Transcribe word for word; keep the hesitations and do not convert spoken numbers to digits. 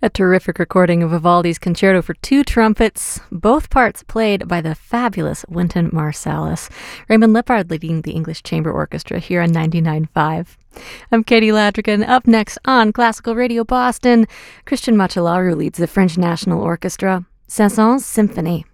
A terrific recording of Vivaldi's Concerto for Two Trumpets, both parts played by the fabulous Wynton Marsalis. Raymond Lippard leading the English Chamber Orchestra here on ninety-nine point five. I'm Katie Ladrigan. Up next on Classical Radio Boston, Christian Machalaru leads the French National Orchestra, Saint-Saëns Symphony.